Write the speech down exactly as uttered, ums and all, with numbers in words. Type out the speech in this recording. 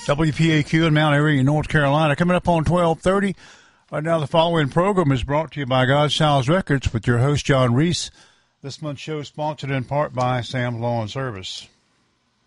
W P A Q in Mount Airy, North Carolina. Coming up on twelve thirty. Right now, the following program is brought to you by God's House Records with your host, John Reese. This month's show is sponsored in part by Sam's Lawn Service.